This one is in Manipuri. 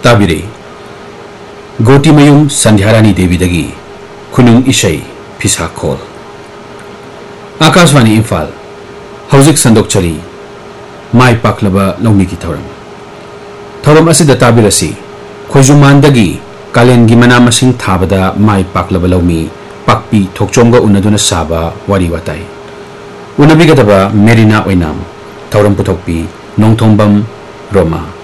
ताबिरे गोटीमयूम संध्यारानी देवी दगी खुनुंग इशई फिसाखोल आकाशवाणी इम्फाल हौजिक संदोकचरी माई पाकलबा लौमी की थौरम असिदा ताबिरसी खोजुमानदगी कालेनगी मना मसिंग थाबदा माई पाकलबा लौमी पाकपी थोकचोंगा उन्नदुना साबा वारी वाताई उनबिगदबा मेरिना ओइनाम थौरम पुथोकपी नोंथोंबम रोमा।